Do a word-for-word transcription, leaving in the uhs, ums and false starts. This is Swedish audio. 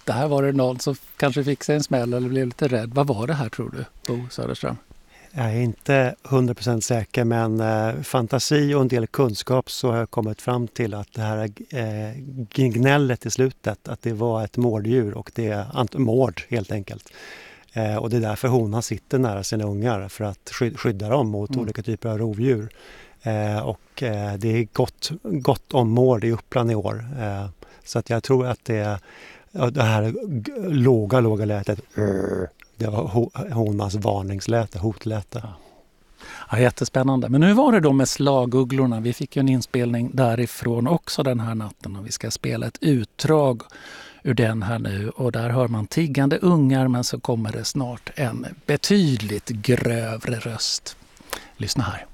där var det någon som kanske fick sig en smäll eller blev lite rädd. Vad var det här tror du, Bo Söderström? Jag är inte hundra procent säker, men eh, fantasi och en del kunskap så har jag kommit fram till att det här eh, gnället i slutet, att det var ett mårddjur och det är mård helt enkelt. Eh, och det är därför honan sitter nära sina ungar för att skydda dem mot mm. olika typer av rovdjur. Eh, och eh, det är gott, gott om mård i Uppland i år. Eh, så att jag tror att det, det här låga, låga lätet, det var honans varningsläte, hotläte. Ja. Ja, jättespännande. Men hur var det då med slagugglorna? Vi fick ju en inspelning därifrån också den här natten och vi ska spela ett utdrag ur den här nu. Och där hör man tiggande ungar, men så kommer det snart en betydligt grövre röst. Lyssna här.